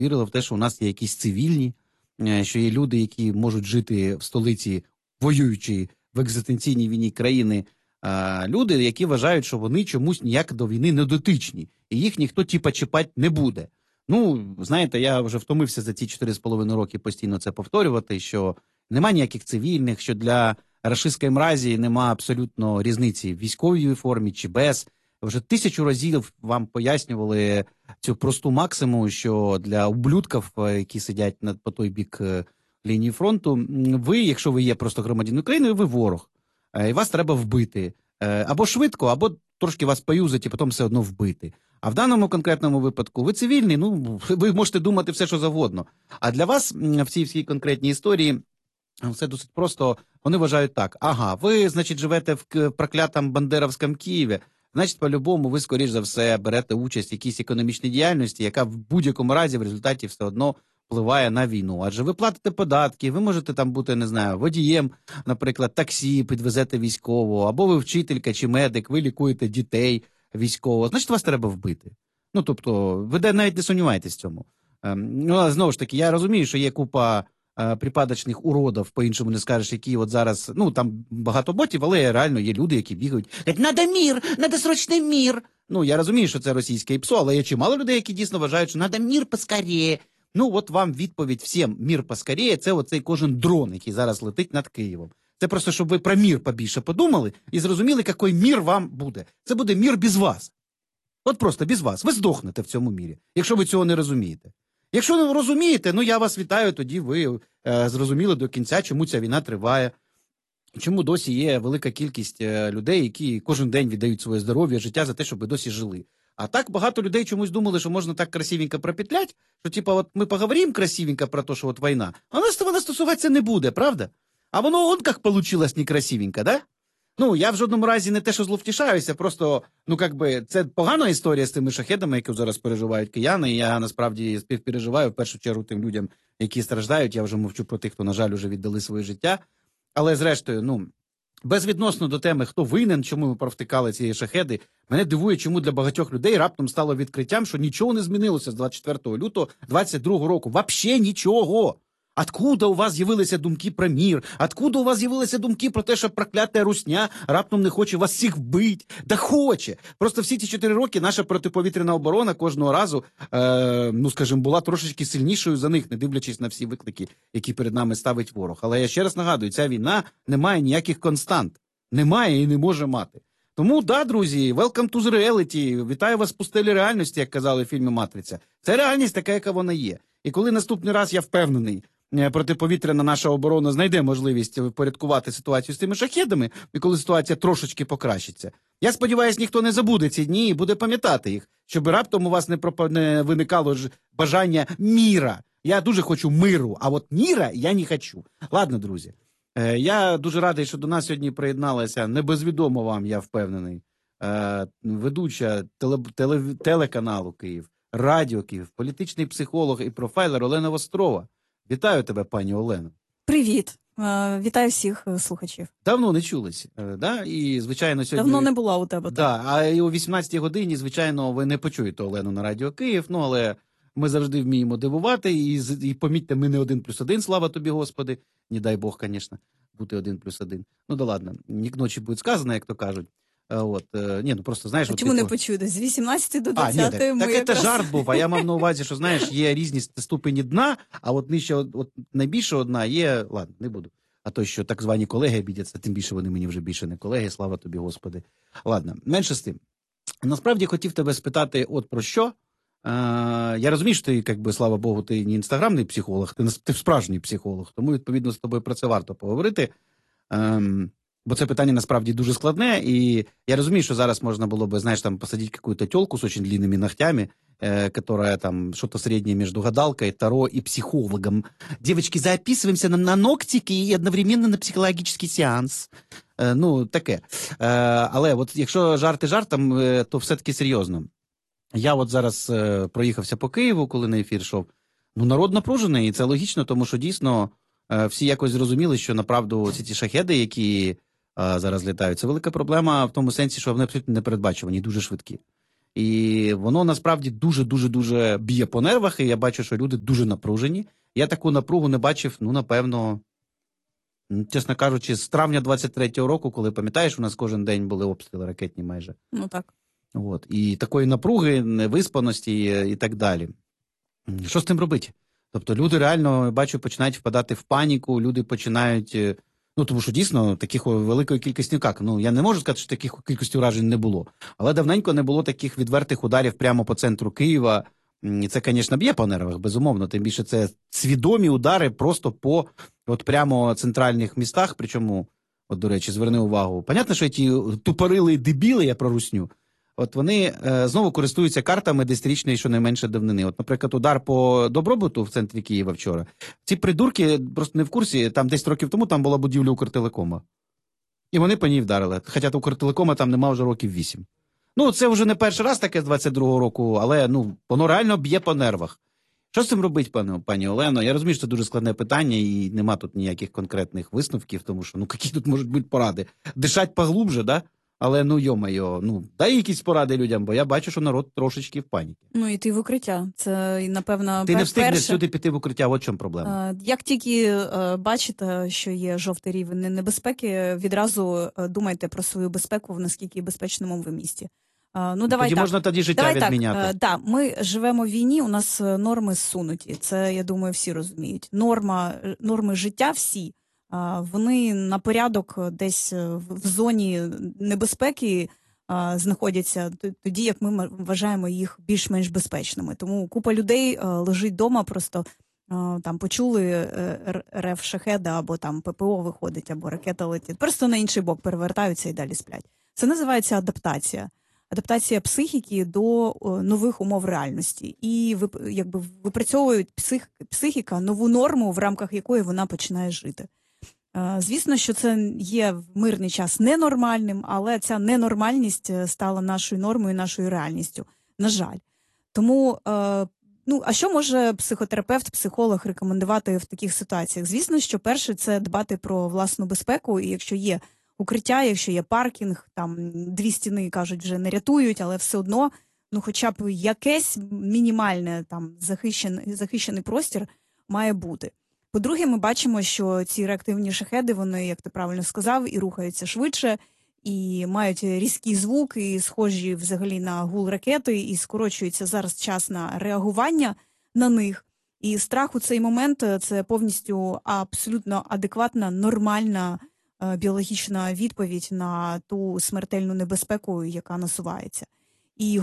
вірили в те, що у нас є якісь цивільні, що є люди, які можуть жити в столиці, воюючи в екзистенційній війні країни, люди, які вважають, що вони чомусь ніяк до війни не дотичні, і їх ніхто типа чіпати не буде. Ну, знаєте, я вже втомився за ці 4,5 роки постійно це повторювати, що нема ніяких цивільних, що для рашистської мразі нема абсолютно різниці в військовій формі чи без. Вже 1000 разів вам пояснювали цю просту максимум, що для ублюдків, які сидять по той бік лінії фронту, ви, якщо ви є просто громадянин України, ви ворог. І вас треба вбити. Або швидко, або трошки вас поюзати, і потім все одно вбити. А в даному конкретному випадку ви цивільний, ну, ви можете думати все, що завгодно. А для вас в цій всій конкретній історії все досить просто. Вони вважають так: ага, ви, значить, живете в проклятому бандеровському Києві, значить, по-любому ви, скоріш за все, берете участь в якійсь економічній діяльності, яка в будь-якому разі в результаті все одно впливає на війну. Адже ви платите податки, ви можете там бути, не знаю, водієм, наприклад, таксі, підвезете військового, або ви вчителька чи медик, ви лікуєте дітей військового. Значить, вас треба вбити. Ну, тобто, ви навіть не сумніваєтесь в цьому. Ну, але знову ж таки, я розумію, що є купа припадочних уродів, по-іншому не скажеш, які от зараз, ну, там багато ботів, але реально є люди, які бігають, кажуть, надо мір, надо срочний мір. Ну, я розумію, що це російське ІПСО, але є чимало людей, які дійсно вважають, що надо мір поскоріє. Ну, от вам відповідь всім мір поскоріє, це оцей кожен дрон, який зараз летить над Києвом. Це просто, щоб ви про мір побільше подумали і зрозуміли, який мір вам буде. Це буде мір без вас. От просто без вас. Ви здохнете в цьому мірі, якщо ви цього не розумієте. Якщо не розумієте, ну я вас вітаю, тоді ви зрозуміли до кінця, чому ця війна триває, чому досі є велика кількість людей, які кожен день віддають своє здоров'я, життя за те, щоб ви досі жили. А так багато людей чомусь думали, що можна так красивенько пропетлять, що типа от ми поговоримо красивенько про те, що от війна, а вона стосуватися не буде, правда? А воно он як получилось некрасивенько, да? Ну, я в жодному разі не те, що зловтішаюся, просто, ну, якби, це погана історія з тими шахедами, які зараз переживають кияни, і я, насправді, співпереживаю, в першу чергу, тим людям, які страждають, я вже мовчу про тих, хто, на жаль, вже віддали своє життя, але, зрештою, ну, безвідносно до теми, хто винен, чому ми провтикали ці шахеди, мене дивує, чому для багатьох людей раптом стало відкриттям, що нічого не змінилося з 24 лютого 22 року. Вообще нічого! Откуда у вас з'явилися думки про мір? Откуда у вас з'явилися думки про те, що проклята русня раптом не хоче вас всіх вбити? Да хоче! Просто всі ці 4 роки наша протиповітряна оборона кожного разу, ну, скажімо, була трошечки сильнішою за них, не дивлячись на всі виклики, які перед нами ставить ворог. Але я ще раз нагадую, ця війна не має ніяких констант. Немає і не може мати. Тому, да, друзі, welcome to the reality. Вітаю вас в пустелі реальності, як казали в фільмі «Матриця». Це реальність така, яка вона є. І коли наступний раз, я впевнений, протиповітряна наша оборона знайде можливість впорядкувати ситуацію з тими шахедами, і коли ситуація трошечки покращиться. Я сподіваюся, ніхто не забуде ці дні і буде пам'ятати їх, щоб раптом у вас не виникало бажання міра. Я дуже хочу миру, а от міра я не хочу. Ладно, друзі. Я дуже радий, що до нас сьогодні приєдналася, не безвідомо вам, я впевнений, ведуча телеканалу «Київ», радіо «Київ», політичний психолог і профайлер Олена Вострова. Вітаю тебе, пані Олено. Привіт. Вітаю всіх слухачів. Давно не чулись, да? І, звичайно, сьогодні... Давно не була у тебе. Да, а і о 18-й годині, звичайно, ви не почуєте Олену на радіо «Київ», ну, але ми завжди вміємо дивувати, і помітьте, ми не 1+1, слава тобі, Господи. Не дай Бог, звісно, бути 1+1. Ну, да ладно, ні ночі буде сказано, як то кажуть. От, ні, ну просто, знаєш... А чому не почуєте? З 18 до 20 ми так якраз... це жарт був, а я мав на увазі, що, знаєш, є різні ступені дна, а от нижче, от найбільшого дна є... Ладно, не буду. А то, що так звані колеги обідяться, тим більше вони мені вже більше не колеги, слава тобі, Господи. Ладно, менше з тим. Насправді хотів тебе спитати от про що. Я розумію, що ти, якби, слава Богу, ти не інстаграмний психолог, ти справжній психолог, тому, відповідно, з тобою про це варто поговорити. Бо це питання насправді дуже складне, і я розумію, що зараз можна було бы, знаешь, там посадить какую-то тёлку с очень длинными ногтями, которая там что-то среднее между гадалкой, таро и психологом. Девочки, записываемся на ногтики и одновременно на психологический сеанс. Ну, таке. Але от якщо жарти жартом, то все-таки серйозно. Я от зараз проїхався по Києву, коли на ефір йшов. Ну, народ напружений, і це логічно, тому що дійсно всі якось зрозуміли, що направду ці шахеди, які зараз літають, це велика проблема в тому сенсі, що вони абсолютно непередбачувані, дуже швидкі. І воно насправді дуже б'є по нервах, і я бачу, що люди дуже напружені. Я таку напругу не бачив, ну, напевно, чесно кажучи, з травня 23-го року, коли, пам'ятаєш, у нас кожен день були обстріли ракетні майже. Ну так. От. І такої напруги, невиспаності і так далі. Що з тим робити? Тобто люди реально, бачу, починають впадати в паніку, люди починають, ну, тому що дійсно таких великої кількості, як, ну, я не можу сказати, що таких кількості уражень не було, але давненько не було таких відвертих ударів прямо по центру Києва. І це, звісно, б'є по нервах, безумовно, тим більше це свідомі удари просто по от прямо центральних містах, причому, от, до речі, зверни увагу, понятно, що ті тупорили дебіли, я про русню, от вони знову користуються картами десятирічної щонайменше давнини. От, наприклад, удар по Добробуту в центрі Києва вчора. Ці придурки просто не в курсі, там 10 років тому там була будівля Укртелекома. І вони по ній вдарили. Хоча Укртелекома там нема вже років 8. Ну, це вже не перший раз таке з 22-го року, але ну, воно реально б'є по нервах. Що з цим робить, пані Олено? Я розумію, що це дуже складне питання і нема тут ніяких конкретних висновків, тому що, ну, які тут можуть бути поради? Дишать поглубже, да? Але, ну, йо-майо, ну, дай якісь поради людям, бо я бачу, що народ трошечки в паніці. Ну, йти в укриття. Це, напевно, Ти не встигнеш сюди піти в укриття, от в чому проблема. Як тільки бачите, що є жовтий рівень небезпеки, відразу думайте про свою безпеку, в наскільки безпечному ви місті. Ну, давай тоді так. можна тоді життя відміняти. Так, ми живемо в війні, у нас норми зсунуті. Це, я думаю, всі розуміють. Норми життя всі, вони на порядок десь в зоні небезпеки знаходяться тоді, як ми вважаємо їх більш-менш безпечними. Тому купа людей лежить вдома, просто там почули рев шахеда, або там ППО виходить, або ракета летить. Просто на інший бок перевертаються і далі сплять. Це називається адаптація. Адаптація психіки до нових умов реальності. І якби випрацьовують психіка нову норму, в рамках якої вона починає жити. Звісно, що це є в мирний час ненормальним, але ця ненормальність стала нашою нормою, нашою реальністю. На жаль. Тому, ну, а що може психотерапевт, психолог рекомендувати в таких ситуаціях? Звісно, що перше – це дбати про власну безпеку, і якщо є укриття, якщо є паркінг, там 2 стіни, кажуть, вже не рятують, але все одно, ну, хоча б якесь мінімальне там захищений простір має бути. По-друге, ми бачимо, що ці реактивні шахеди, вони, як ти правильно сказав, і рухаються швидше, і мають різкий звук, і схожі взагалі на гул ракети, і скорочується зараз час на реагування на них. І страх у цей момент – це повністю абсолютно адекватна, нормальна біологічна відповідь на ту смертельну небезпеку, яка насувається. І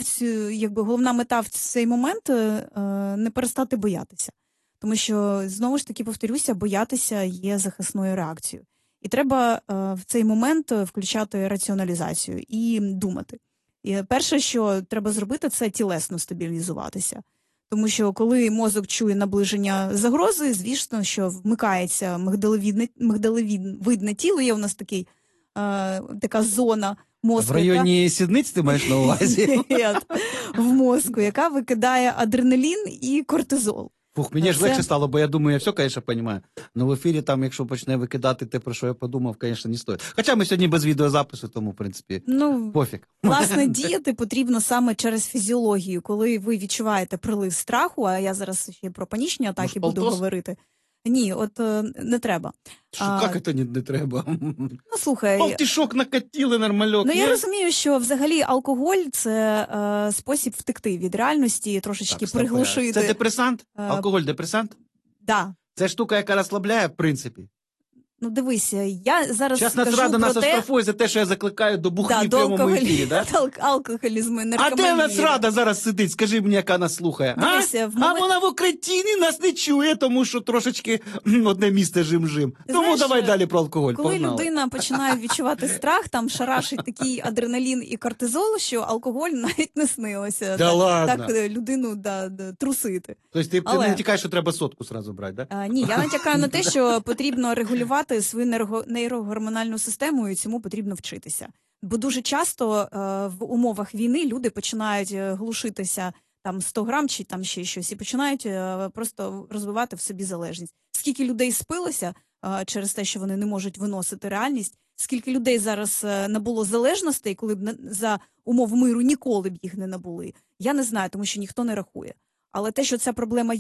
головна мета в цей момент – не перестати боятися. Тому що, знову ж таки, повторюся, боятися є захисною реакцією. І треба в цей момент включати раціоналізацію і думати. І перше, що треба зробити, це тілесно стабілізуватися. Тому що коли мозок чує наближення загрози, звісно, що вмикається мигдалевидне тіло, є у нас така зона мозку. В районі сідниць ти маєш на увазі? Ні, в мозку, яка викидає адреналін і кортизол. Фух, мені ж легше стало, бо я думаю, я все, звісно, розумію. Ну в ефірі там, якщо почне викидати те, про що я подумав, звісно, не стоїть. Хоча ми сьогодні без відеозапису, тому, в принципі, пофіг. Власне, діяти потрібно саме через фізіологію. Коли ви відчуваєте прилив страху, а я зараз ще про панічні атаки буду говорити. Ні, от не треба. Як це не треба? Ну, слухай. Палтішок накатіли нормальок. Ну, я розумію, що взагалі алкоголь – це спосіб втекти від реальності, трошечки приглушити. Це депресант? Алкоголь – депресант? Да. Це штука, яка розслабляє, в принципі. Ну, дивися, я зараз Зараз кажу Нацрада нас про те... оштрафує за те, що я закликаю до бухлі в прямому ефірі, да? Алкоголізму, наркоманії. А де Нацрада зараз сидить? Скажи мені, яка нас слухає. Дивися, А вона в укритті нас не чує, тому що трошечки одне місце жим-жим. Тому давай далі про алкоголь. Коли Погнали. людина починає відчувати страх, там шарашить такий адреналін і кортизол, що алкоголь навіть не снилося. Да ладно? Так людину трусити. Тобто ти не натякаєш, що треба сотку сразу брати, да? Ні, я натякаю на те, що потрібно регулювати свою нейрогормональну систему, і цьому потрібно вчитися. Бо дуже часто в умовах війни люди починають глушитися там 100 грам чи там ще щось, і починають просто розвивати в собі залежність. Скільки людей спилося через те, що вони не можуть виносити реальність, Скільки людей зараз набуло залежностей, коли б за умов миру ніколи б їх не набули, я не знаю, тому що ніхто не рахує. Але те, що ця проблема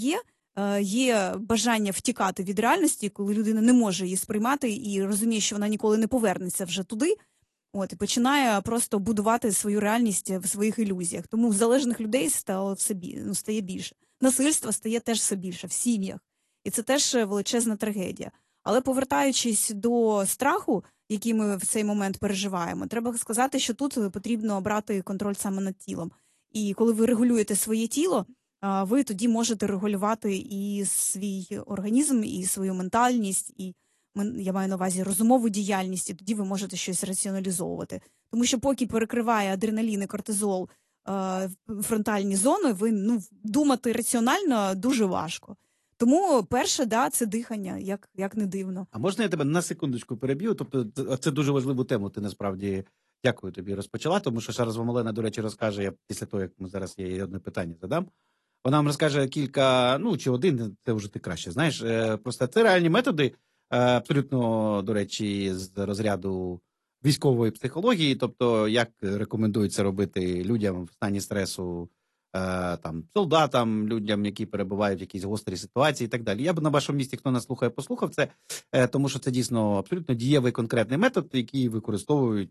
є бажання втікати від реальності, коли людина не може її сприймати і розуміє, що вона ніколи не повернеться вже туди, і починає просто будувати свою реальність в своїх ілюзіях. Тому залежних людей стає більше. Насильства стає теж все більше в сім'ях. І це теж величезна трагедія. Але повертаючись до страху, який ми в цей момент переживаємо, треба сказати, що тут потрібно брати контроль саме над тілом. І коли ви регулюєте своє тіло, ви тоді можете регулювати і свій організм, і свою ментальність, і я маю на увазі розумову діяльність, і тоді ви можете щось раціоналізовувати. Тому що поки перекриває адреналін і кортизол фронтальні зони, ви думати раціонально дуже важко. Тому перше, це дихання, як не дивно. А можна я тебе на секундочку переб'ю? Тобто це дуже важливу тему, ти насправді, дякую тобі, розпочала, тому що зараз вам Олена, до речі, розкаже, я після того, як ми зараз я їй одне питання задам, вона вам розкаже кілька, чи один, це вже ти краще знаєш, просто це реальні методи, абсолютно, до речі, з розряду військової психології, тобто як рекомендується робити людям в стані стресу, солдатам, людям, які перебувають в якійсь гострій ситуації і так далі. Я б на вашому місці, хто нас слухає, послухав це, тому що це дійсно абсолютно дієвий конкретний метод, який використовують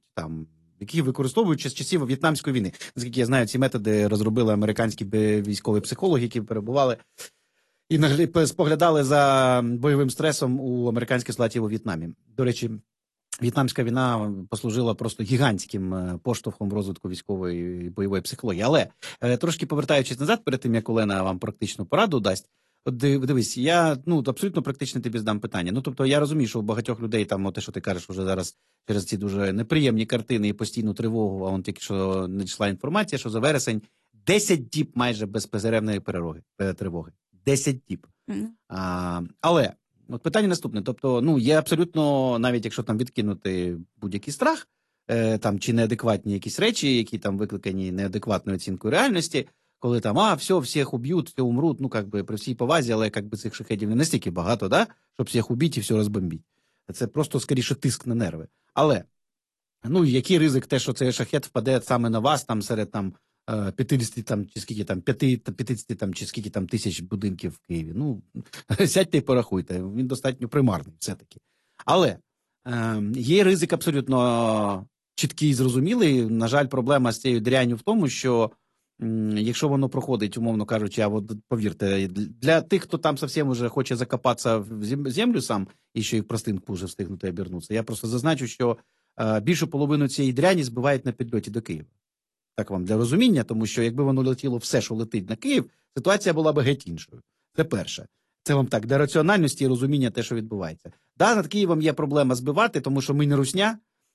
з часів В'єтнамської війни. Наскільки я знаю, ці методи розробили американські військові психологи, які перебували і споглядали за бойовим стресом у американських солдатів у В'єтнамі. До речі, В'єтнамська війна послужила просто гігантським поштовхом в розвитку військової і бойової психології. Але трошки повертаючись назад, перед тим, як Олена вам практичну пораду дасть, от дивись, я абсолютно практично тобі здам питання. Тобто я розумію, що у багатьох людей те, що ти кажеш, вже зараз через ці дуже неприємні картини і постійну тривогу, а тільки що надійшла інформація, що за вересень 10 діб майже безперервної тривоги. 10 діб. Але от питання наступне. Тобто, є абсолютно, навіть якщо там відкинути будь-який страх, чи неадекватні якісь речі, які там викликані неадекватною оцінкою реальності, коли всіх уб'ють, все умруть, при всій повазі, але цих шахедів не настільки багато, щоб всіх убити і все розбомбити. Це просто, скоріше, тиск на нерви. Але, який ризик те, що цей шахет впаде саме на вас, серед 50 чи скільки 50 чи скільки тисяч будинків в Києві. Сядьте і порахуйте, він достатньо примарний все-таки. Але є ризик абсолютно чіткий і зрозумілий. На жаль, проблема з цією дрянню в тому, що якщо воно проходить, умовно кажучи, повірте, для тих, хто там зовсім уже хоче закопатися в землю сам, і ще й в простинку вже встигнути обернутися, я просто зазначу, що більшу половину цієї дряні збивають на підльоті до Києва. Так вам для розуміння, тому що якби воно летіло все, що летить на Київ, ситуація була б геть іншою. Це перше. Це вам так, для раціональності і розуміння те, що відбувається. Над Києвом є проблема збивати, тому що ми не русня.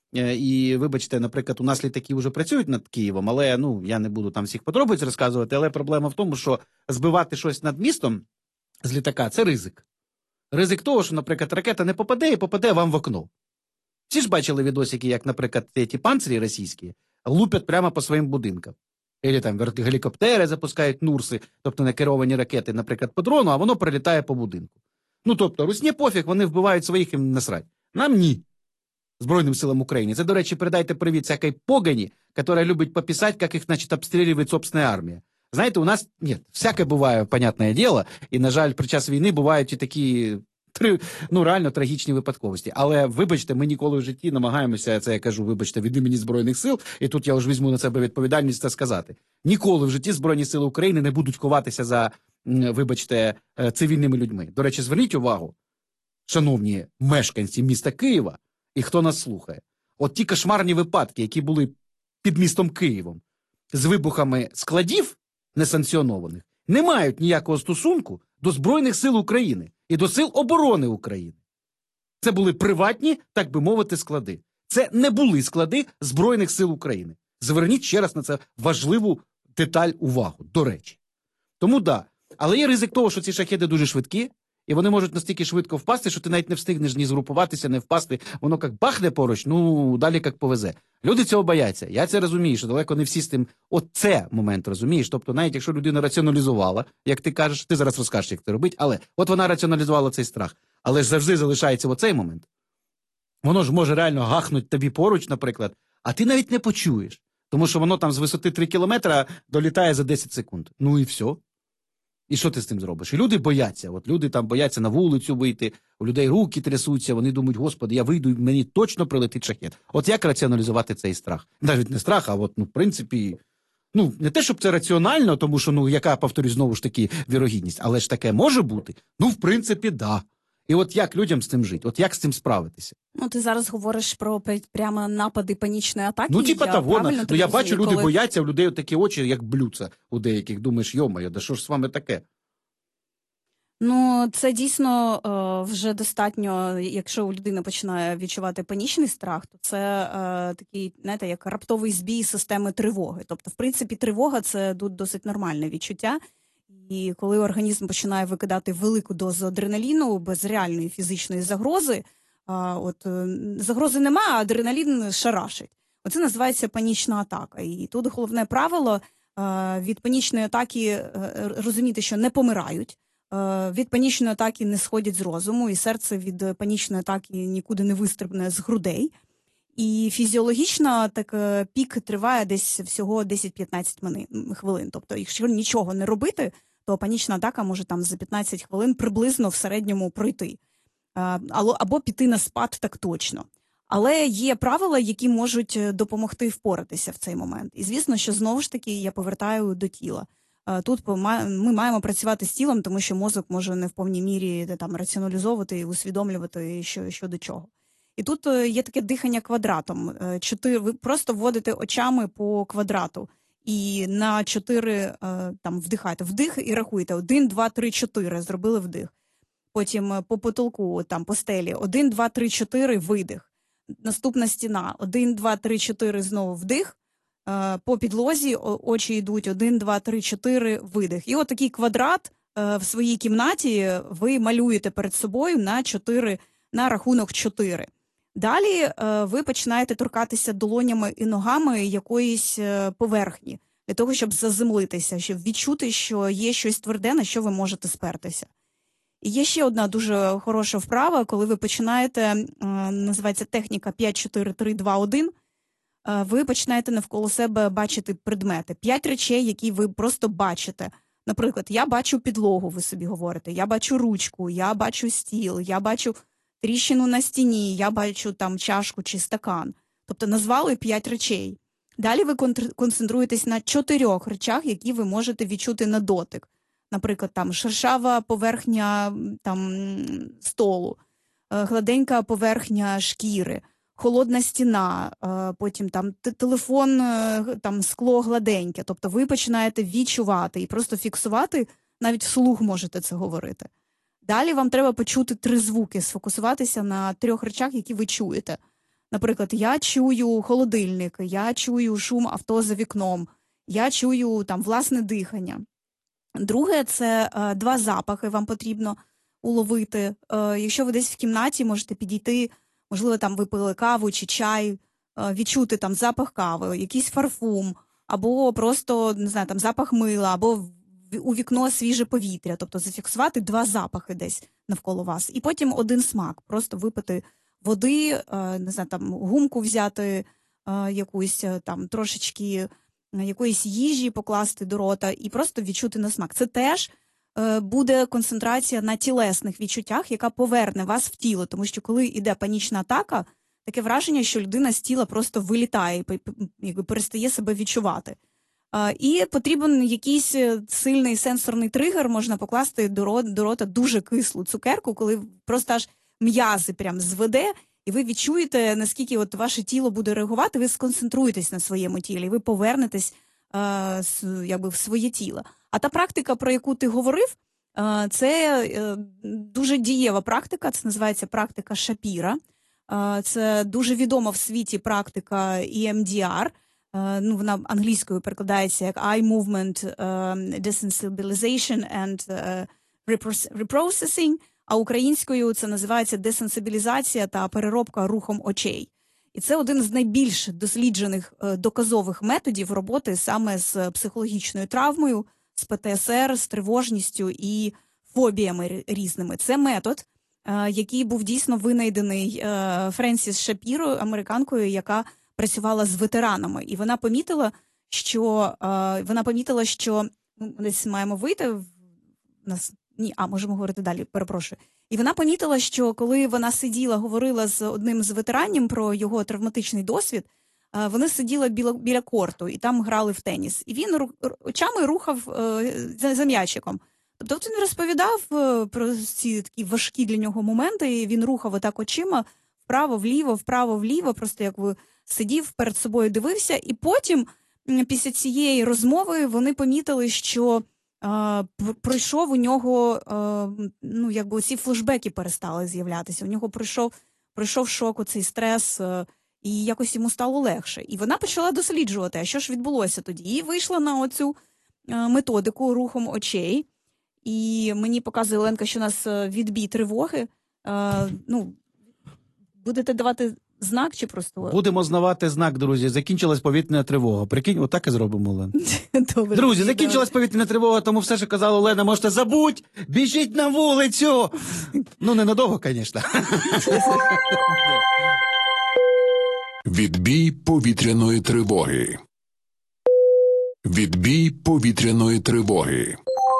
І, вибачте, наприклад, у нас літаки вже працюють над Києвом, але, я не буду там всіх подробиць розказувати, але проблема в тому, що збивати щось над містом з літака – це ризик. Ризик того, що, наприклад, ракета не попаде і попаде вам в окно. Всі ж бачили відосики, як, наприклад, ті панцирі російські лупять прямо по своїм будинкам. Або там гелікоптери запускають Нурси, тобто не керовані ракети, наприклад, по дрону, а воно прилітає по будинку. Тобто, русні пофіг, вони вбивають своїх, їм насрать. Нам ні. Збройним силам України. Це, до речі, передайте привіт всякій погані, яка любить пописати, як їх, обстрілює собственна армія. Знаєте, у нас, всяке буває, понятне діло, і, на жаль, під час війни бувають і такі, реально трагічні випадковості. Але, вибачте, ми ніколи в житті намагаємося, це я кажу, вибачте, від імені Збройних сил, і тут я вже візьму на себе відповідальність це сказати. Ніколи в житті Збройні сили України не будуть ховатися за, вибачте, цивільними людьми. До речі, зверніть увагу, шановні мешканці міста Києва, і хто нас слухає. От ті кошмарні випадки, які були під містом Києвом з вибухами складів несанкціонованих, не мають ніякого стосунку до Збройних сил України і до Сил оборони України. Це були приватні, так би мовити, склади. Це не були склади Збройних сил України. Зверніть ще раз на це важливу деталь увагу, до речі. Тому але є ризик того, що ці шахеди дуже швидкі, і вони можуть настільки швидко впасти, що ти навіть не встигнеш ні згрупуватися, не впасти. Воно як бахне поруч, далі як повезе. Люди цього бояться. Я це розумію, що далеко не всі з тим. Це момент, розумієш? Тобто, навіть якщо людина раціоналізувала, як ти кажеш, ти зараз розкажеш, як це робити, але от вона раціоналізувала цей страх. Але ж завжди залишається оцей момент. Воно ж може реально гахнути тобі поруч, наприклад, а ти навіть не почуєш. Тому що воно там з висоти 3 кілометра долітає за 10 секунд. Ну і все. І що ти з цим зробиш? І люди бояться. От люди там бояться на вулицю вийти, у людей руки трясуться, вони думають, господи, я вийду, і мені точно прилетить шахет. От як раціоналізувати цей страх? Навіть не страх, а от, в принципі, не те, щоб це раціонально, тому що, яка, повторюсь, знову ж таки, вірогідність, але ж таке може бути? В принципі, да. І от як людям з цим жити? От як з цим справитися? Ти зараз говориш про прямо напади панічної атаки. Типа того. Я бачу, люди коли... бояться, у людей такі очі, як блюдца у деяких. Думаєш, йо-моє, да що ж з вами таке? Це дійсно вже достатньо, якщо у людини починає відчувати панічний страх, то це такий, знаєте, як раптовий збій системи тривоги. Тобто, в принципі, тривога – це досить нормальне відчуття. І коли організм починає викидати велику дозу адреналіну без реальної фізичної загрози, загрози немає, а адреналін шарашить. Оце називається панічна атака. І тут головне правило від панічної атаки розуміти, що не помирають. Від панічної атаки не сходять з розуму, і серце від панічної атаки нікуди не вистрибне з грудей. І фізіологічно пік триває десь всього 10-15 хвилин. Тобто, якщо нічого не робити, то панічна атака може там за 15 хвилин приблизно в середньому пройти. Або піти на спад так точно. Але є правила, які можуть допомогти впоратися в цей момент. І звісно, що знову ж таки я повертаю до тіла. Тут ми маємо працювати з тілом, тому що мозок може не в повній мірі раціоналізовувати і усвідомлювати, що до чого. І тут є таке дихання квадратом. Ви просто вводите очами по квадрату. І на 4 вдихайте. Вдих і рахуйте. 1, 2, 3, 4. Зробили вдих. Потім по потолку, по стелі. 1, 2, 3, 4. Видих. Наступна стіна. 1, 2, 3, 4. Знову вдих. По підлозі очі йдуть 1, 2, 3, 4, видих. І отакий квадрат в своїй кімнаті ви малюєте перед собою на рахунок 4. Далі ви починаєте торкатися долонями і ногами якоїсь поверхні, для того, щоб заземлитися, щоб відчути, що є щось тверде, на що ви можете спертися. І є ще одна дуже хороша вправа, коли ви починаєте, називається техніка 5-4-3-2-1, ви починаєте навколо себе бачити предмети. 5 речей, які ви просто бачите. Наприклад, я бачу підлогу, ви собі говорите, я бачу ручку, я бачу стіл, я бачу тріщину на стіні, я бачу чашку чи стакан. Тобто назвали 5 речей. Далі ви концентруєтесь на 4 речах, які ви можете відчути на дотик. Наприклад, шершава поверхня столу, гладенька поверхня шкіри, холодна стіна, потім телефон, скло гладеньке. Тобто ви починаєте відчувати і просто фіксувати, навіть вслух можете це говорити. Далі вам треба почути 3 звуки, сфокусуватися на 3 речах, які ви чуєте. Наприклад, я чую холодильник, я чую шум авто за вікном, я чую власне дихання. Друге – це 2 запахи вам потрібно уловити. Якщо ви десь в кімнаті, можете підійти, можливо, ви пили каву чи чай, відчути запах кави, якийсь парфум, або просто, не знаю, запах мила, або у вікно свіже повітря. Тобто зафіксувати 2 запахи десь навколо вас. І потім 1 смак. Просто випити води, не знаю, гумку взяти якусь, трошечки якоїсь їжі покласти до рота і просто відчути на смак. Це теж буде концентрація на тілесних відчуттях, яка поверне вас в тіло. Тому що коли йде панічна атака, таке враження, що людина з тіла просто вилітає, перестає себе відчувати. І потрібен якийсь сильний сенсорний тригер, можна покласти до рота дуже кислу цукерку, коли просто аж м'язи прям зведе, і ви відчуєте, наскільки ваше тіло буде реагувати, ви сконцентруєтесь на своєму тілі, ви повернетесь в своє тіло. А та практика, про яку ти говорив, це дуже дієва практика, це називається практика Шапіра. Це дуже відома в світі практика EMDR. Вона англійською перекладається як Eye Movement Desensibilization and Reprocessing, а українською це називається десенсибілізація та переробка рухом очей. І це один з найбільш досліджених доказових методів роботи саме з психологічною травмою, з ПТСР, з тривожністю і фобіями різними. Це метод, який був дійсно винайдений Френсіс Шапіро, американкою, яка працювала з ветеранами. І вона помітила, що ну, десь маємо вийти в нас. Ні, можемо говорити далі, перепрошую. І вона помітила, що коли вона сиділа, говорила з одним з ветеранів про його травматичний досвід, вони сиділи біля корту і там грали в теніс. І він очами рухав за м'ячиком. Тобто він розповідав про ці такі важкі для нього моменти, і він рухав отак очима вправо-вліво, просто як ви сидів, перед собою дивився. І потім, після цієї розмови, вони помітили, що пройшов у нього, ну, якби ці флешбеки перестали з'являтися. У нього пройшов шок, оцей стрес, і якось йому стало легше. І вона почала досліджувати, а що ж відбулося тоді. І вийшла на оцю методику рухом очей. І мені показує Оленка, що у нас відбій тривоги. Ну, будете давати знак чи просто? Будемо знавати знак, друзі. Закінчилась повітряна тривога. Прикинь, отак і зробимо, Олен. Добре. Друзі, закінчилась повітряна тривога, тому все, що казала Олена, можете забудь, біжіть на вулицю. Ну, ненадовго, звісно. Відбій повітряної тривоги. Відбій повітряної тривоги.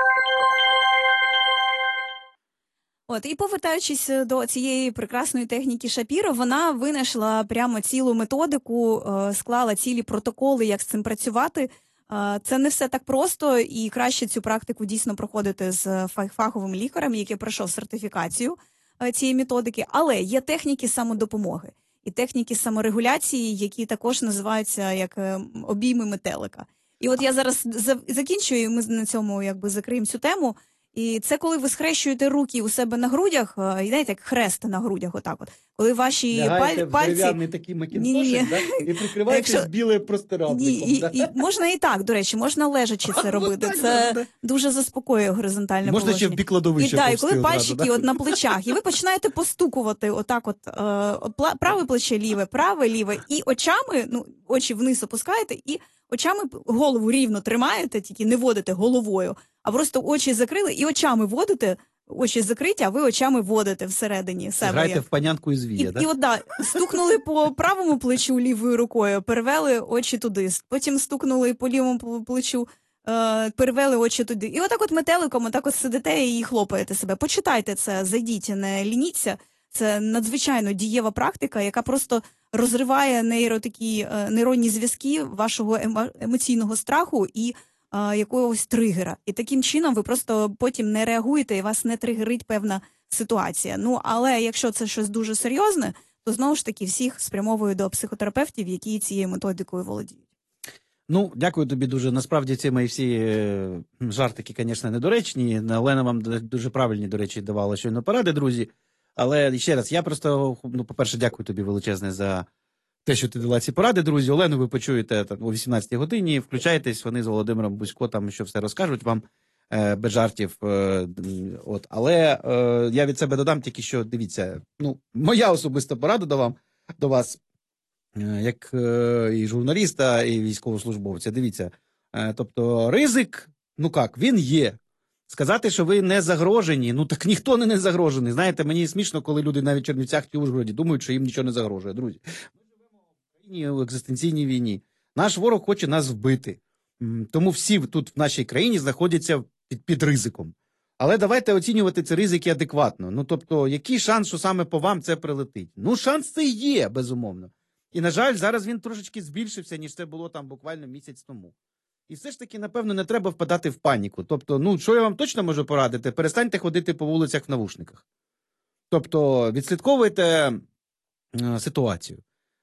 І повертаючись до цієї прекрасної техніки Шапіро, вона винайшла прямо цілу методику, склала цілі протоколи, як з цим працювати. Це не все так просто, і краще цю практику дійсно проходити з фаховим лікарем, який пройшов сертифікацію цієї методики. Але є техніки самодопомоги і техніки саморегуляції, які також називаються як обійми метелика. І от я зараз закінчую, і ми на цьому якби закриємо цю тему. І це коли ви схрещуєте руки у себе на грудях, і знаєте, як хрест на грудях, отак от. Коли ваші пальці... дерев'яний такий макінтошик, да? І прикриваєтесь білим простирадликом. І можна і так, до речі, можна лежачи це робити. Це дуже заспокоює горизонтальне положення. Можна ще в бік кладовища повсти. І коли пальчики от на плечах, і ви починаєте постукувати отак от праве плече ліве, праве ліве, і очами, ну, очі вниз опускаєте, і очами голову рівно тримаєте, тільки не водите головою, а просто очі закрили і очами водите, очі закриті, а ви очами водите всередині себе. Грайте в панянку і звія, так? І от, да, стукнули по правому плечу лівою рукою, перевели очі туди, потім стукнули по лівому плечу, перевели очі туди. І отак от метеликом, отак от сидите і хлопаєте себе. Почитайте це, зайдіть, не лініться. Це надзвичайно дієва практика, яка просто розриває нейронні зв'язки вашого емоційного страху і якогось тригера. І таким чином ви просто потім не реагуєте і вас не тригерить певна ситуація. Ну, але якщо це щось дуже серйозне, то знову ж таки всіх спрямовую до психотерапевтів, які цією методикою володіють. Ну, дякую тобі дуже. Насправді ці мої всі жартики, звісно, недоречні. Олена вам дуже правильні, до речі, давала щойно поради, друзі. Але ще раз, я просто, ну, по-перше, дякую тобі величезне за те, що ти дала ці поради, друзі. Олену ви почуєте там, о 18-й годині, включайтесь, вони з Володимиром Бузько там що все розкажуть вам, без жартів. Але я від себе додам тільки, що, дивіться, ну, моя особиста порада до вас, як і журналіста, і військовослужбовця, дивіться, тобто ризик, ну як, він є. Сказати, що ви не загрожені, ну так ніхто не загрожений. Знаєте, мені смішно, коли люди навіть в Чернівцях чи Ужгороді думають, що їм нічого не загрожує. Друзі, ми живемо в країні, в екзистенційній війні. Наш ворог хоче нас вбити. Тому всі тут в нашій країні знаходяться під ризиком. Але давайте оцінювати ці ризики адекватно. Ну, тобто, який шанс, що саме по вам це прилетить? Ну, шанс це є, безумовно. І, на жаль, зараз він трошечки збільшився, ніж це було там буквально місяць тому. І все ж таки, напевно, не треба впадати в паніку. Тобто, ну, що я вам точно можу порадити? Перестаньте ходити по вулицях в навушниках. Тобто, відслідковуйте ситуацію.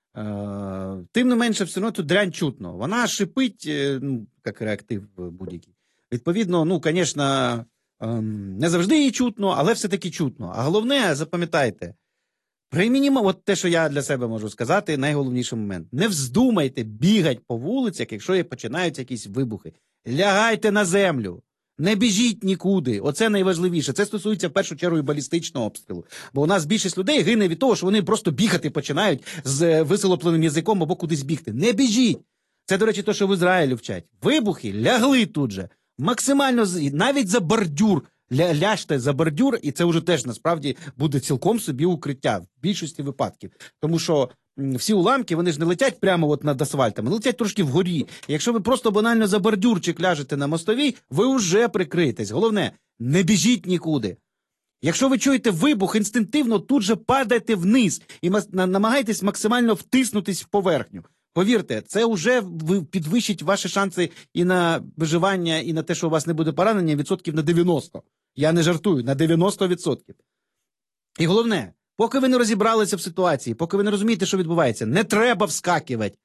Тим не менше, все одно тут дрянь чутно. Вона шипить, ну, як реактив будь-який. Відповідно, ну, звісно, не завжди її чутно, але все-таки чутно. А головне, запам'ятайте, от те, що я для себе можу сказати, найголовніший момент. Не вздумайте бігати по вулицях, якщо починаються якісь вибухи. Лягайте на землю. Не біжіть нікуди. Оце найважливіше. Це стосується в першу чергу і балістичного обстрілу. Бо у нас більшість людей гине від того, що вони просто бігати починають з висолопленим язиком або кудись бігти. Не біжіть. Це, до речі, те, що в Ізраїлі вчать. Вибухи лягли тут же. Максимально, навіть за бордюр ляжте за бордюр, і це вже теж насправді буде цілком собі укриття в більшості випадків. Тому що всі уламки, вони ж не летять прямо от над асфальтом, вони летять трошки вгорі. І якщо ви просто банально за бордюрчик ляжете на мостовій, ви вже прикриєтесь. Головне, не біжіть нікуди. Якщо ви чуєте вибух, інстинктивно тут же падайте вниз і намагайтесь максимально втиснутись в поверхню. Повірте, це вже підвищить ваші шанси і на виживання, і на те, що у вас не буде поранення, відсотків на 90. Я не жартую, на 90%. І головне, поки ви не розібралися в ситуації, поки ви не розумієте, що відбувається, не треба вскакувати.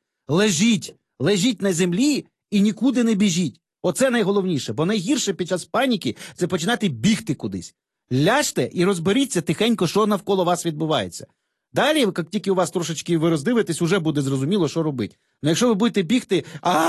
Лежіть на землі і нікуди не біжіть. Оце найголовніше, бо найгірше під час паніки – це починати бігти кудись. Ляжте і розберіться тихенько, що навколо вас відбувається. Далі, як тільки у вас трошечки ви роздивитесь, уже буде зрозуміло, що робити. Ну якщо ви будете бігти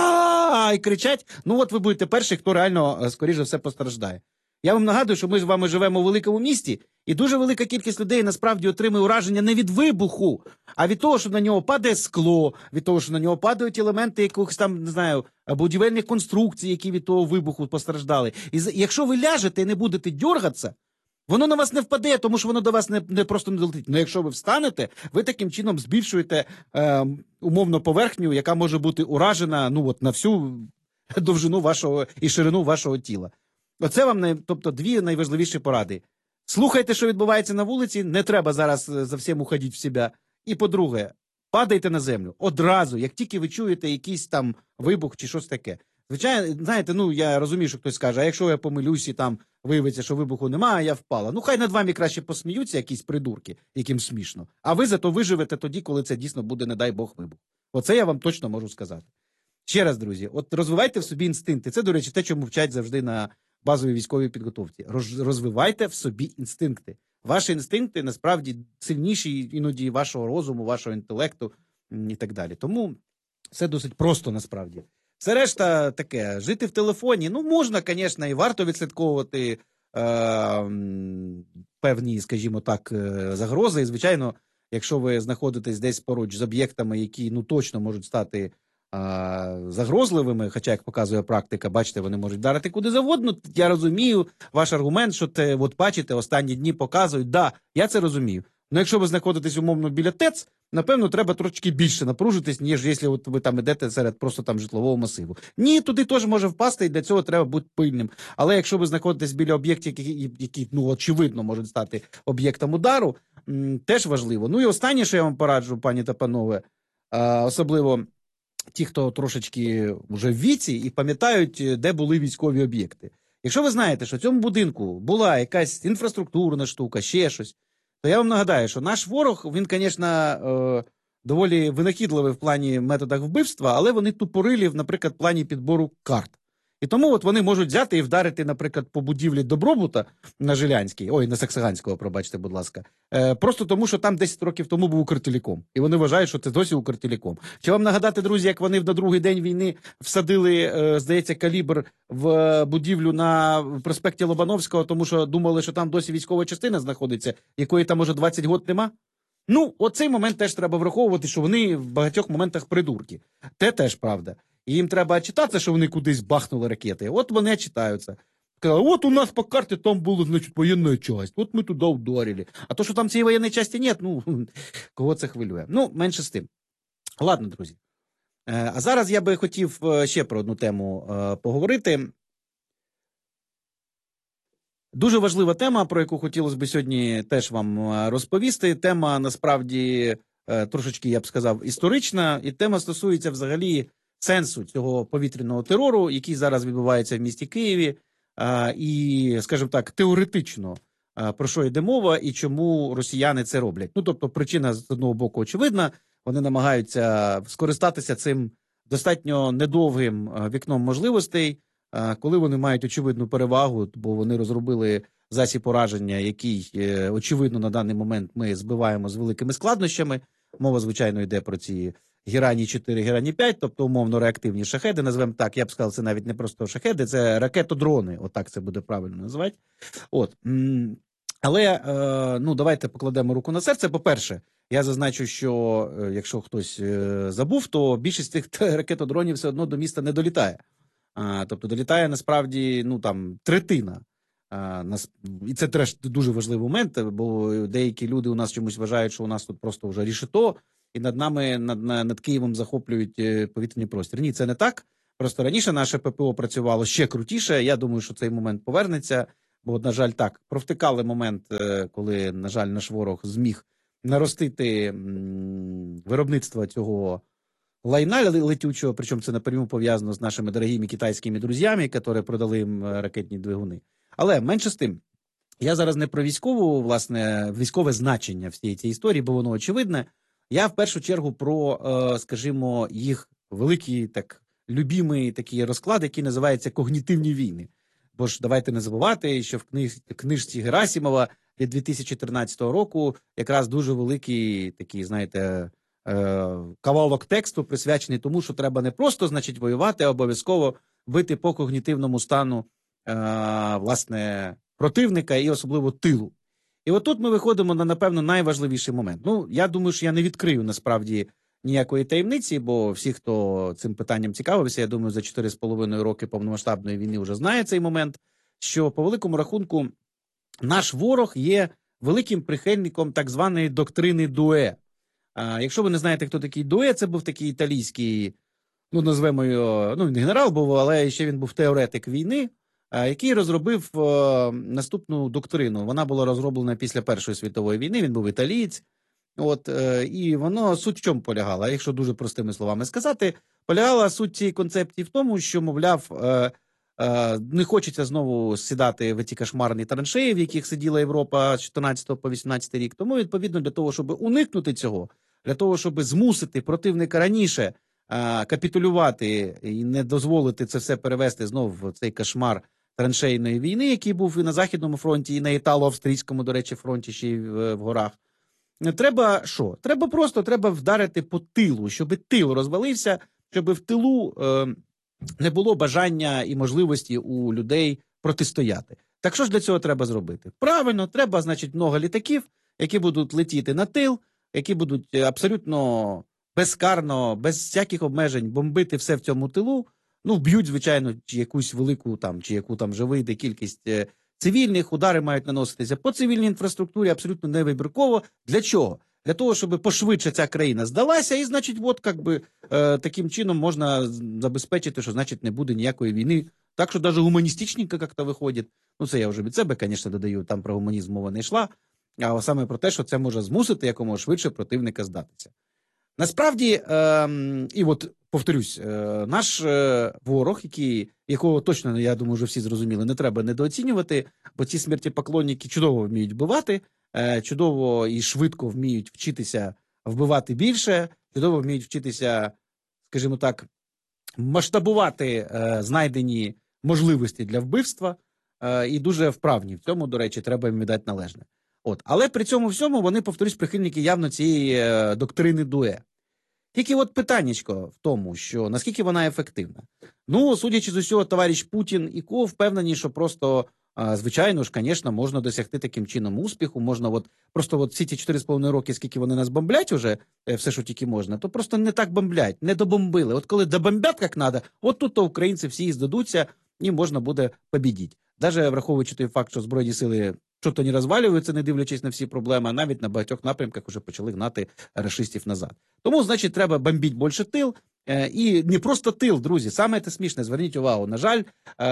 і кричать, ну от ви будете перший, хто реально, скоріше за все, постраждає. Я вам нагадую, що ми з вами живемо у великому місті, і дуже велика кількість людей насправді отримує ураження не від вибуху, а від того, що на нього падає скло, від того, що на нього падають елементи якихось там, не знаю, будівельних конструкцій, які від того вибуху постраждали. І якщо ви ляжете і не будете дьоргатися, воно на вас не впаде, тому що воно до вас не просто не долетить. Ну якщо ви встанете, ви таким чином збільшуєте умовно поверхню, яка може бути уражена на всю довжину вашого і ширину вашого тіла. Оце вам, тобто, дві найважливіші поради. Слухайте, що відбувається на вулиці, не треба зараз за всім уходити в себе. І по-друге, падайте на землю одразу, як тільки ви чуєте якийсь там вибух чи щось таке. Звичайно, знаєте, я розумію, що хтось скаже, а якщо я помилюсь і там виявиться, що вибуху немає, а я впала. Ну, хай над вами краще посміються якісь придурки, яким смішно. А ви зато виживете тоді, коли це дійсно буде, не дай Бог, вибух. Оце я вам точно можу сказати. Ще раз, друзі, от розвивайте в собі інстинкти. Це, до речі, те, чому вчать завжди на базовій військовій підготовці. Розвивайте в собі інстинкти. Ваші інстинкти, насправді, сильніші іноді вашого розуму, вашого інтелекту і так далі. Тому все досить просто, насправді. Все решта таке, жити в телефоні, можна, звісно, і варто відслідковувати певні, скажімо так, загрози. І, звичайно, якщо ви знаходитесь десь поруч з об'єктами, які, точно можуть стати загрозливими, хоча, як показує практика, бачите, вони можуть вдарити куди завгодно. Я розумію ваш аргумент, що от бачите, останні дні показують. Да, я це розумію. Ну, якщо ви знаходитесь умовно біля ТЕЦ, напевно, треба трошки більше напружитись, ніж якщо ви там ідете серед просто там житлового масиву. Ні, туди теж може впасти, і для цього треба бути пильним. Але якщо ви знаходитесь біля об'єктів, які очевидно, можуть стати об'єктом удару, теж важливо. Ну і останнє, що я вам пораджу, пані та панове, особливо ті, хто трошечки вже в віці і пам'ятають, де були військові об'єкти. Якщо ви знаєте, що в цьому будинку була якась інфраструктурна штука, ще щось, то я вам нагадаю, що наш ворог, він, звісно, доволі винахідливий в плані методах вбивства, але вони тупорилі, наприклад, в плані підбору карт. І тому от вони можуть взяти і вдарити, наприклад, по будівлі Добробута на Жилянській, на Саксаганського, пробачте, будь ласка, просто тому, що там 10 років тому був Укртелеком. І вони вважають, що це досі Укртелеком. Чи вам нагадати, друзі, як вони на другий день війни всадили, здається, калібр в будівлю на проспекті Лобановського, тому що думали, що там досі військова частина знаходиться, якої там, може, 20 років нема? Оцей момент теж треба враховувати, що вони в багатьох моментах придурки. Це теж правда. І їм треба читатися, що вони кудись бахнули ракети. От вони читаються. Сказали, от у нас по карті там була, значить, воєнна частина. От ми туди вдарили. А то, що там цієї воєнної частини немає, кого це хвилює. Менше з тим. Ладно, друзі. А зараз я би хотів ще про одну тему поговорити. Дуже важлива тема, про яку хотілося б сьогодні теж вам розповісти. Тема, насправді, трошечки, я б сказав, історична. І тема стосується взагалі сенсу цього повітряного терору, який зараз відбувається в місті Києві, і, скажімо так, теоретично, про що йде мова і чому росіяни це роблять. Тобто, причина, з одного боку, очевидна, вони намагаються скористатися цим достатньо недовгим вікном можливостей, коли вони мають очевидну перевагу, бо вони розробили засіб ураження, який, очевидно, на даний момент ми збиваємо з великими складнощами. Мова, звичайно, йде про ці Герані-4, Герані-5, тобто умовно реактивні шахеди, назвемо так, я б сказав, це навіть не просто шахеди, це ракетодрони, отак це буде правильно називати. Але, давайте покладемо руку на серце. По-перше, я зазначу, що якщо хтось забув, то більшість цих ракетодронів все одно до міста не долітає. Тобто долітає насправді, третина І це теж дуже важливий момент, бо деякі люди у нас чомусь вважають, що у нас тут просто вже рішето, і над нами, над Києвом захоплюють повітряний простір. Ні, це не так. Просто раніше наше ППО працювало ще крутіше. Я думаю, що цей момент повернеться, бо, на жаль, так, провтикали момент, коли, на жаль, наш ворог зміг наростити виробництво цього лайна летючого, причому це напряму пов'язано з нашими дорогими китайськими друзями, які продали їм ракетні двигуни. Але менше з тим, я зараз не про військове значення всієї цієї історії, бо воно очевидне. Я в першу чергу про, скажімо, їх великий, так, любимий такий розклад, який називається когнітивні війни. Бо ж давайте не забувати, що в книжці Герасимова від 2013 року якраз дуже великий такий, знаєте, кавалок тексту присвячений тому, що треба не просто, значить, воювати, а обов'язково бити по когнітивному стану, власне, противника і особливо тилу. І от тут ми виходимо на, напевно, найважливіший момент. Ну, я думаю, що я не відкрию, насправді, ніякої таємниці, бо всі, хто цим питанням цікавився, я думаю, за 4,5 роки повномасштабної війни вже знає цей момент, що, по великому рахунку, наш ворог є великим прихильником так званої доктрини Дуе. Якщо ви не знаєте, хто такий Дуе, це був такий італійський, ну, назвемо його, ну, він генерал був, але ще він був теоретик війни, який розробив наступну доктрину. Вона була розроблена після Першої світової війни, він був італієць. От, і воно суть в чому полягала, якщо дуже простими словами сказати, полягала суть цієї концепції в тому, що, мовляв, не хочеться знову сідати в ті кошмарні траншеї, в яких сиділа Європа з 14 по 18 рік. Тому, відповідно, для того, щоб уникнути цього, для того, щоб змусити противника раніше капітулювати і не дозволити це все перевести знову в цей кошмар траншейної війни, який був і на Західному фронті, і на Італо-Австрійському, до речі, фронті, ще й в горах. Треба що? Треба вдарити по тилу, щоб тил розвалився, щоб в тилу не було бажання і можливості у людей протистояти. Так що ж для цього треба зробити? Правильно, треба, значить, много літаків, які будуть летіти на тил, які будуть абсолютно безкарно, без всяких обмежень бомбити все в цьому тилу. Ну, вб'ють, звичайно, чи якусь велику там, чи яку там вже вийде кількість цивільних, удари мають наноситися по цивільній інфраструктурі абсолютно невибірково. Для чого? Для того, щоб пошвидше ця країна здалася, і, значить, от, як би, таким чином можна забезпечити, що, значить, не буде ніякої війни. Так що навіть гуманістичненько як-то виходить. Ну, це я вже від себе, звісно, додаю, там про гуманізм мова не йшла, а саме про те, що це може змусити якомога швидше противника здатися. Насправді, і от, повторюсь, наш ворог, якого точно, я думаю, вже всі зрозуміли, не треба недооцінювати, бо ці смертєпоклонники чудово вміють вбивати, чудово і швидко вміють вчитися вбивати більше, чудово вміють вчитися, скажімо так, масштабувати знайдені можливості для вбивства, і дуже вправні в цьому, до речі, треба їм віддати належне. От. Але при цьому всьому вони, повторюсь, прихильники явно цієї доктрини Дуе. Тільки от питаннячко в тому, що наскільки вона ефективна. Ну, судячи з усього, товариш Путін і Ко впевнені, що просто, звичайно ж, звісно, можна досягти таким чином успіху, можна просто всі ці 4,5 роки, скільки вони нас бомблять уже, все, що тільки можна, то просто не так бомблять, не добомбили. От коли добомблять, як треба, от тут то українці всі і здадуться, і можна буде побідіть. Навіть враховуючи той факт, що Збройні сили що-то не розвалюються, не дивлячись на всі проблеми, а навіть на багатьох напрямках вже почали гнати рашистів назад. Тому, значить, треба бомбити більше тил. І не просто тил, друзі, саме це смішне, зверніть увагу. На жаль,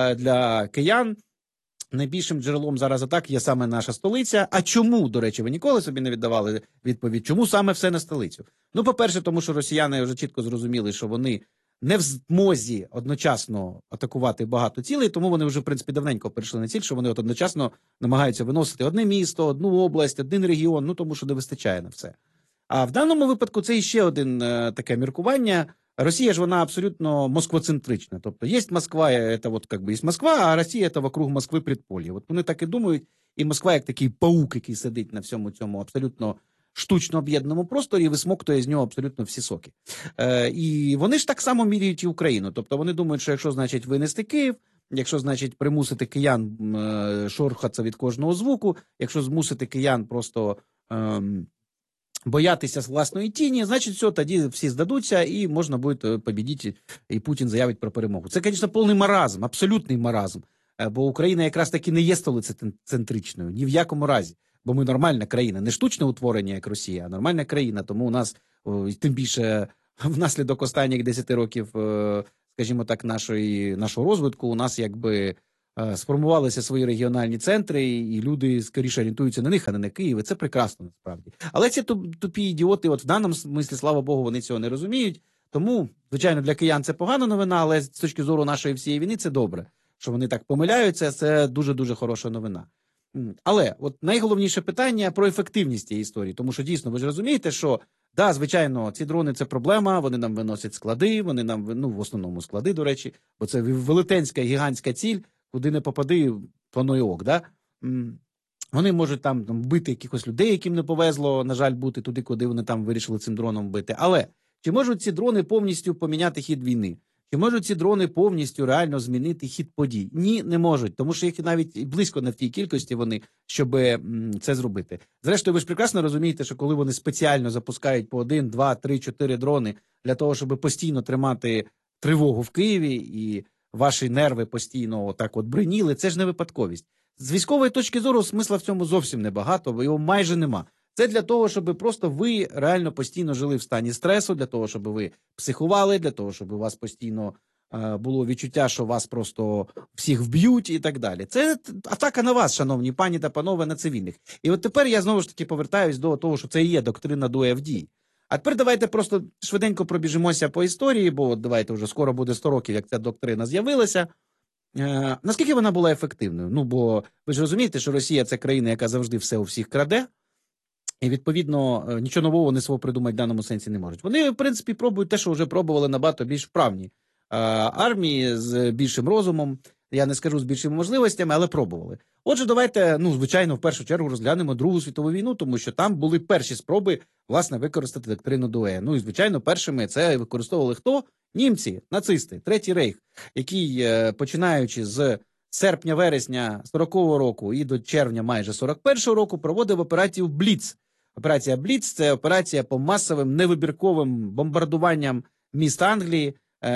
для киян найбільшим джерелом зараз атак є саме наша столиця. А чому, до речі, ви ніколи собі не віддавали відповідь? Чому саме все на столицю? Ну, по-перше, тому що росіяни вже чітко зрозуміли, що вони не в змозі одночасно атакувати багато цілей, тому вони вже, в принципі, давненько перейшли на ціль, що вони одночасно намагаються виносити одне місто, одну область, один регіон, ну тому що не вистачає на все. А в даному випадку це іще один таке міркування. Росія ж вона абсолютно москвоцентрична. Тобто є Москва, це от як би є Москва, а Росія це вокруг Москви предполі. От вони так і думають, і Москва як такий паук, який сидить на всьому цьому абсолютно штучно об'єднаному просторі і висмоктує з нього абсолютно всі соки. І вони ж так само міряють і Україну. Тобто вони думають, що якщо, значить, винести Київ, якщо, значить, примусити киян шорхатися від кожного звуку, якщо змусити киян просто боятися власної тіні, значить, все, тоді всі здадуться і можна буде побідіти, і Путін заявить про перемогу. Це, звісно, повний маразм, абсолютний маразм. Бо Україна якраз таки не є столицецентричною, ні в якому разі. Бо ми нормальна країна, не штучне утворення, як Росія, а нормальна країна. Тому у нас, тим більше, внаслідок останніх 10 років, скажімо так, нашого розвитку, у нас якби сформувалися свої регіональні центри, і люди скоріше орієнтуються на них, а не на Київ. І це прекрасно, насправді. Але ці тупі ідіоти, от в даному смислі, слава Богу, вони цього не розуміють. Тому, звичайно, для киян це погана новина, але з точки зору нашої всієї війни це добре. Що вони так помиляються, це дуже-дуже хороша новина. Але от найголовніше питання про ефективність цієї історії. Тому що, дійсно, ви ж розумієте, що, да, звичайно, ці дрони – це проблема, вони нам виносять склади, вони нам, в основному склади, до речі, бо це велетенська, гігантська ціль, куди не попади, планує ок, да? Вони можуть там бити якихось людей, яким не повезло, на жаль, бути туди, куди вони там вирішили цим дроном бити. Але чи можуть ці дрони повністю поміняти хід війни? Чи можуть ці дрони повністю реально змінити хід подій? Ні, не можуть, тому що їх навіть близько не в тій кількості вони, щоб це зробити. Зрештою, ви ж прекрасно розумієте, що коли вони спеціально запускають по 1, 2, 3, 4 дрони для того, щоб постійно тримати тривогу в Києві і ваші нерви постійно отак от бриніли, це ж не випадковість. З військової точки зору смисла в цьому зовсім небагато, бо його майже нема. Це для того, щоб просто ви реально постійно жили в стані стресу, для того, щоб ви психували, для того, щоб у вас постійно було відчуття, що вас просто всіх вб'ють і так далі. Це атака на вас, шановні пані та панове, на цивільних. І от тепер я знову ж таки повертаюсь до того, що це і є доктрина Дуе в дії. А тепер давайте просто швиденько пробіжимося по історії, бо давайте вже скоро буде 100 років, як ця доктрина з'явилася. Наскільки вона була ефективною? Ну, бо ви ж розумієте, що Росія – це країна, яка завжди все у всіх краде, і, відповідно, нічого нового вони свого придумати в даному сенсі не можуть. Вони, в принципі, пробують те, що вже пробували набагато більш вправні армії з більшим розумом, я не скажу з більшими можливостями, але пробували. Отже, давайте, звичайно, в першу чергу розглянемо Другу світову війну, тому що там були перші спроби, власне, використати доктрину Дуе. Ну і, звичайно, першими це використовували хто? Німці, нацисти, Третій Рейх, який, починаючи з серпня-вересня 40-го року і до червня майже 41-го року, проводив операцію «Бліц». Операція «Бліц» – це операція по масовим невибірковим бомбардуванням міст Англії,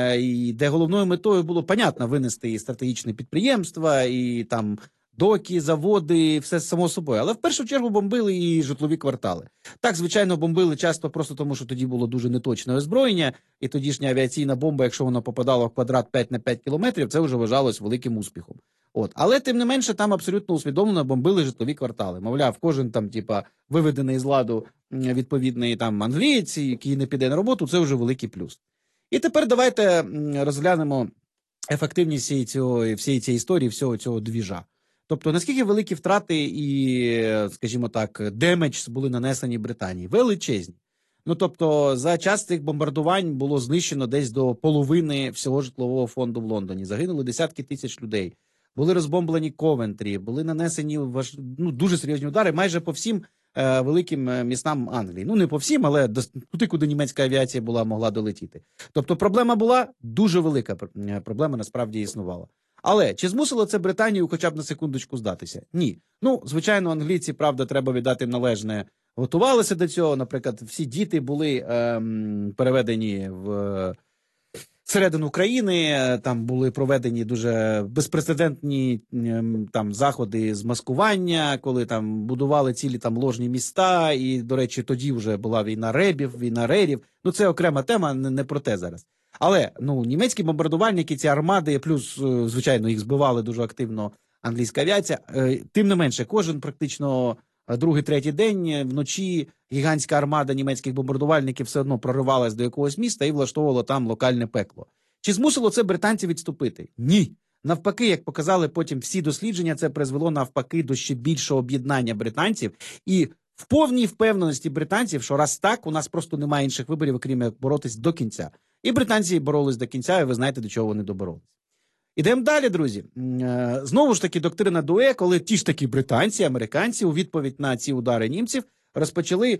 і де головною метою було, понятно, винести і стратегічні підприємства, і там доки, заводи, все само собою. Але в першу чергу бомбили і житлові квартали. Так, звичайно, бомбили часто просто тому, що тоді було дуже неточне озброєння, і тодішня авіаційна бомба, якщо вона попадала в квадрат 5 на 5 кілометрів, це вже вважалось великим успіхом. Але, тим не менше, там абсолютно усвідомлено бомбили житлові квартали. Мовляв, кожен там, виведений з ладу відповідний там англієць, який не піде на роботу, це вже великий плюс. І тепер давайте розглянемо ефективність всієї цієї історії, всього цього двіжа. Тобто, наскільки великі втрати і, скажімо так, демедж були нанесені Британії? Величезні. Тобто, за час цих бомбардувань було знищено десь до половини всього житлового фонду в Лондоні. Загинули десятки тисяч людей. Були розбомблені Ковентрі, були нанесені дуже серйозні удари майже по всім великим містам Англії. Не по всім, але туди, куди німецька авіація могла долетіти. Тобто проблема була дуже велика, проблема насправді існувала. Але чи змусило це Британію хоча б на секундочку здатися? Ні. Звичайно, англійці, правда, треба віддати їм належне, готувалися до цього. Наприклад, всі діти були переведені в середину країни, там були проведені дуже безпрецедентні там заходи з маскування, коли там будували цілі там ложні міста, і, до речі, тоді вже була війна ребів, війна рерів. Це окрема тема, не про те зараз. Але, німецькі бомбардувальники, ці армади, плюс, звичайно, їх збивали дуже активно англійська авіація, тим не менше, кожен практично другий, третій день вночі гігантська армада німецьких бомбардувальників все одно проривалась до якогось міста і влаштовувала там локальне пекло. Чи змусило це британців відступити? Ні. Навпаки, як показали потім всі дослідження, це призвело навпаки до ще більшого об'єднання британців і в повній впевненості британців, що раз так, у нас просто немає інших виборів, окрім як боротись до кінця. І британці боролись до кінця, і ви знаєте, до чого вони доборолись. Ідемо далі, друзі. Знову ж таки, доктрина Дуе, коли ті ж таки британці, американці у відповідь на ці удари німців розпочали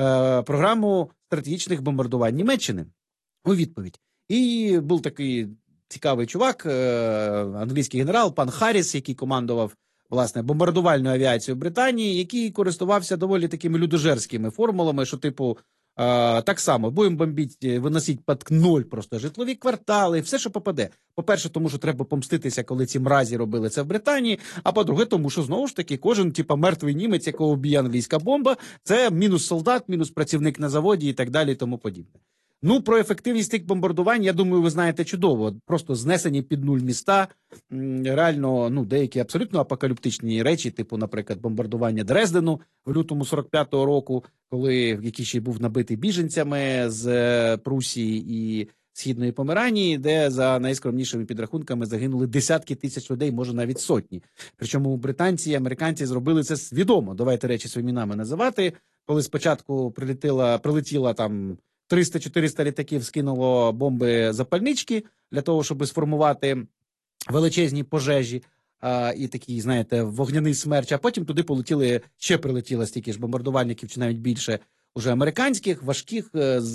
програму стратегічних бомбардувань Німеччини у відповідь. І був такий цікавий чувак, англійський генерал, пан Харріс, який командував, власне, бомбардувальною авіацією Британії, який користувався доволі такими людожерськими формулами, що, Так само, будемо бомбити, виносити під ноль просто житлові квартали, все, що попаде. По-перше, тому що треба помститися, коли ці мразі робили це в Британії, а по-друге, тому що, знову ж таки, кожен, мертвий німець, якого б'є англійська бомба, це мінус солдат, мінус працівник на заводі і так далі і тому подібне. Ну, про ефективність тих бомбардувань, я думаю, ви знаєте чудово. Просто знесені під нуль міста, реально, деякі абсолютно апокаліптичні речі, типу, наприклад, бомбардування Дрездену в лютому 45-го року, який ще був набитий біженцями з Прусії і Східної Померанії, де за найскромнішими підрахунками загинули десятки тисяч людей, може навіть сотні. Причому британці і американці зробили це свідомо, давайте речі своїми іменами називати, коли спочатку прилетіла там 300-400 літаків, скинуло бомби запальнички для того, щоб сформувати величезні пожежі і такий, знаєте, вогняний смерч, а потім туди прилетіло стільки ж бомбардувальників, чи навіть більше, уже американських, важких,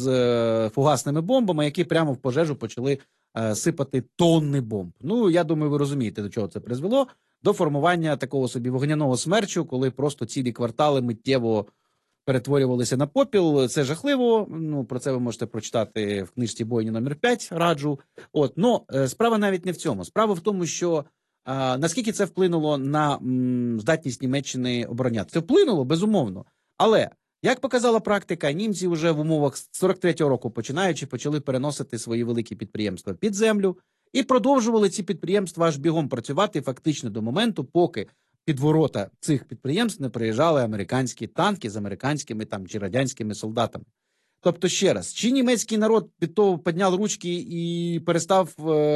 з фугасними бомбами, які прямо в пожежу почали сипати тонни бомб. Ну, я думаю, ви розумієте, до чого це призвело. До формування такого собі вогняного смерчу, коли просто цілі квартали миттєво перетворювалися на попіл. Це жахливо. Ну, про це ви можете прочитати в книжці «Бойня номер 5», раджу. Но справа навіть не в цьому. Справа в тому, що наскільки це вплинуло на здатність Німеччини оборонятися. Це вплинуло, безумовно. Але, як показала практика, німці вже в умовах 43-го року почали переносити свої великі підприємства під землю і продовжували ці підприємства аж бігом працювати фактично до моменту, поки під ворота цих підприємств не приїжджали американські танки з американськими чи радянськими солдатами. Тобто, ще раз, чи німецький народ від того підняв ручки і перестав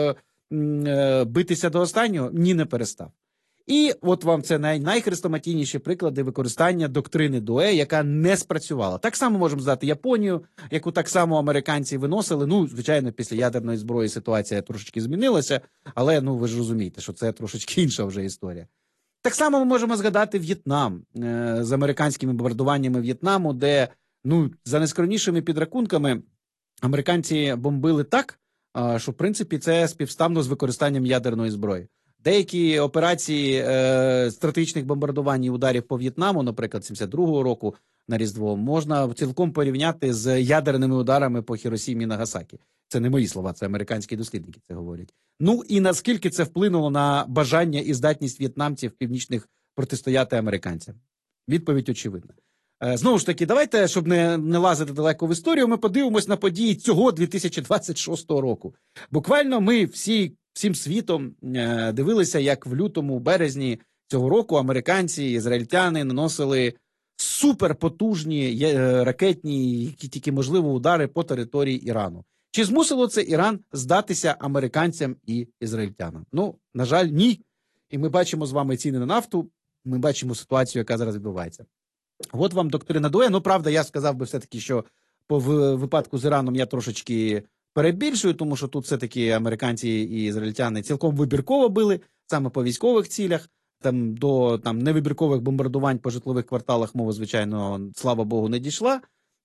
битися до останнього? Ні, не перестав. І от вам це найхрестоматійніші приклади використання доктрини Дуе, яка не спрацювала. Так само можемо здати Японію, яку так само американці виносили. Ну, звичайно, після ядерної зброї ситуація трошечки змінилася, але ви ж розумієте, що це трошечки інша вже історія. Так само ми можемо згадати В'єтнам з американськими бомбардуваннями В'єтнаму, де, за найскромнішими підрахунками, американці бомбили так, що, в принципі, це співставно з використанням ядерної зброї. Деякі операції стратегічних бомбардувань і ударів по В'єтнаму, наприклад, 72-го року на Різдво, можна цілком порівняти з ядерними ударами по Хіросімі і Нагасакі. Це не мої слова, це американські дослідники це говорять. Ну і наскільки це вплинуло на бажання і здатність в'єтнамців північних протистояти американцям? Відповідь очевидна. Знову ж таки, давайте, щоб не лазити далеко в історію, ми подивимось на події цього 2026 року. Буквально ми всім світом дивилися, як в лютому, березні цього року американці, ізраїльтяни наносили суперпотужні ракетні, які тільки можливо, удари по території Ірану. Чи змусило це Іран здатися американцям і ізраїльтянам? Ну, на жаль, ні. І ми бачимо з вами ціни на нафту, ми бачимо ситуацію, яка зараз відбувається. От вам доктрина Дуе. Ну, правда, я сказав би все-таки, що по випадку з Іраном я трошечки перебільшую, тому що тут все-таки американці і ізраїльтяни цілком вибірково били, саме по військових цілях. До невибіркових бомбардувань по житлових кварталах мова, звичайно, слава Богу, не дійшла.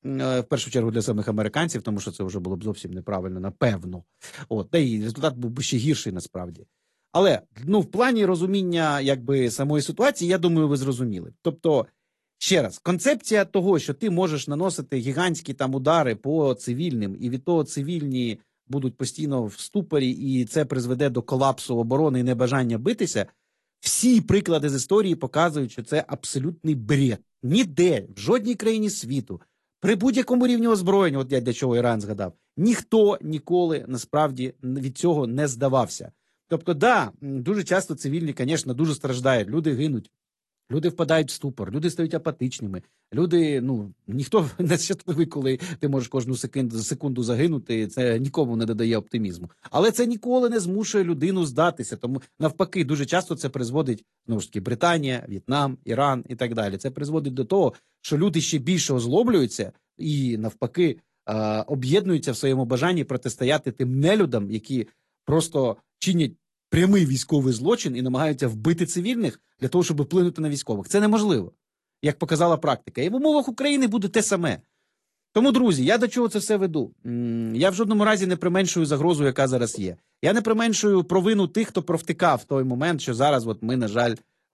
В першу чергу для самих американців, тому що це вже було б зовсім неправильно, напевно. Та й результат був би ще гірший насправді. Але, в плані розуміння, самої ситуації, я думаю, ви зрозуміли. Тобто, ще раз, концепція того, що ти можеш наносити гігантські удари по цивільним, і від того цивільні будуть постійно в ступорі, і це призведе до колапсу оборони і небажання битися, всі приклади з історії показують, що це абсолютний бред. Ніде, в жодній країні світу, при будь-якому рівні озброєння, от я для чого Іран згадав, ніхто ніколи насправді від цього не здавався. Тобто, дуже часто цивільні, звісно, дуже страждають, люди гинуть, люди впадають в ступор, люди стають апатичними, люди, ніхто не щасливий, коли ти можеш кожну секунду загинути, це нікому не додає оптимізму. Але це ніколи не змушує людину здатися, тому навпаки, дуже часто це призводить, знову ж таки, Британія, В'єтнам, Іран і так далі. Це призводить до того, що люди ще більше озлоблюються і навпаки об'єднуються в своєму бажанні протистояти тим нелюдам, які просто чинять прямий військовий злочин і намагаються вбити цивільних для того, щоб вплинути на військових. Це неможливо, як показала практика. І в умовах України буде те саме. Тому, друзі, я до чого це все веду? Я в жодному разі не применшую загрозу, яка зараз є. Я не применшую провину тих, хто провтикав в той момент, що зараз ми, на жаль,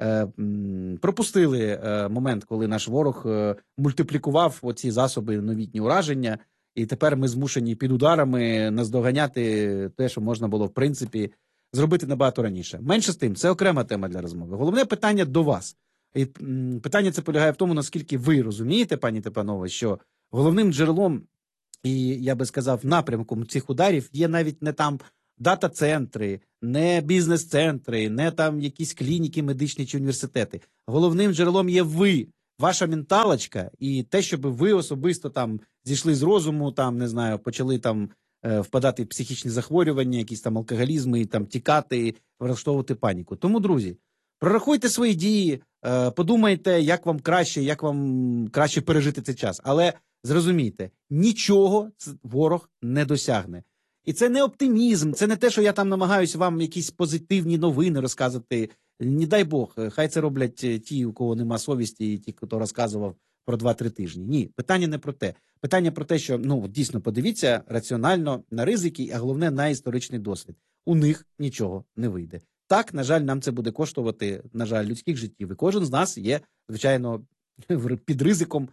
пропустили момент, коли наш ворог мультиплікував оці засоби новітні ураження, і тепер ми змушені під ударами наздоганяти те, що можна було, в принципі, зробити набагато раніше. Менше з тим, це окрема тема для розмови. Головне питання до вас. І питання це полягає в тому, наскільки ви розумієте, пані та панове, що головним джерелом і, я би сказав, напрямком цих ударів є навіть не там дата-центри, не бізнес-центри, не там якісь клініки медичні чи університети. Головним джерелом є ви, ваша менталочка і те, щоб ви особисто там зійшли з розуму, там, не знаю, почали там впадати в психічні захворювання, якісь там алкоголізми, там тікати, влаштовувати паніку. Тому, друзі, прорахуйте свої дії, подумайте, як вам краще пережити цей час. Але зрозумійте, нічого ворог не досягне. І це не оптимізм, це не те, що я там намагаюся вам якісь позитивні новини розказувати. Не дай Бог, хай це роблять ті, у кого нема совісті, і ті, хто розказував про 2-3 тижні. Ні, питання не про те. Питання про те, що, дійсно, подивіться раціонально на ризики, а головне, на історичний досвід. У них нічого не вийде. Так, на жаль, нам це буде коштувати, на жаль, людських життів. І кожен з нас є, звичайно, під ризиком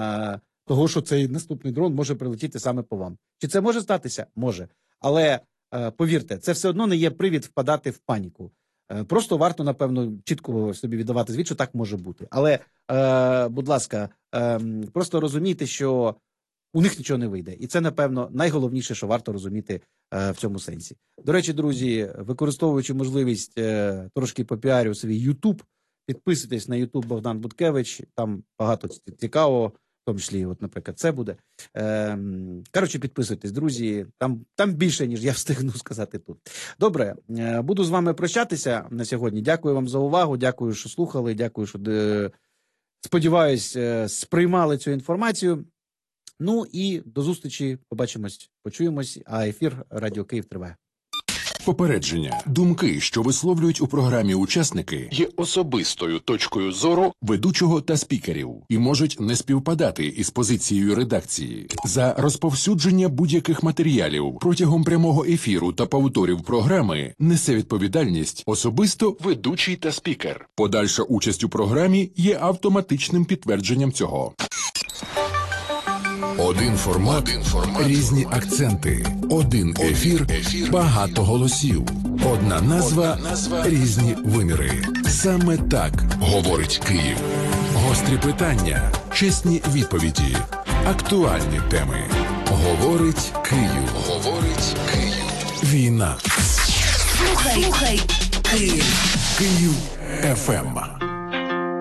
того, що цей наступний дрон може прилетіти саме по вам. Чи це може статися? Може. Але, повірте, це все одно не є привід впадати в паніку. Просто варто, напевно, чітко собі віддавати звіт, що так може бути. Але, будь ласка, просто розумійте, що у них нічого не вийде. І це, напевно, найголовніше, що варто розуміти в цьому сенсі. До речі, друзі, використовуючи можливість трошки попіарю свій YouTube, підписуйтесь на YouTube Богдан Буткевич, там багато цікавого, в тому числі, от, наприклад, це буде. Коротше, підписуйтесь, друзі, там більше, ніж я встигну сказати тут. Добре, буду з вами прощатися на сьогодні. Дякую вам за увагу, дякую, що слухали, дякую, що, сподіваюсь, сприймали цю інформацію. Ну і до зустрічі, побачимось, почуємось, а ефір Радіо Київ триває. Попередження. Думки, що висловлюють у програмі учасники, є особистою точкою зору ведучого та спікерів і можуть не співпадати із позицією редакції. За розповсюдження будь-яких матеріалів протягом прямого ефіру та повторів програми несе відповідальність особисто ведучий та спікер. Подальша участь у програмі є автоматичним підтвердженням цього. Один формат, різні акценти. Один ефір, багато голосів. Одна назва, різні виміри. Саме так говорить Київ. Гострі питання, чесні відповіді, актуальні теми. Говорить Київ. Говорить Київ. Війна. Слухай Київ. Київ ФМ.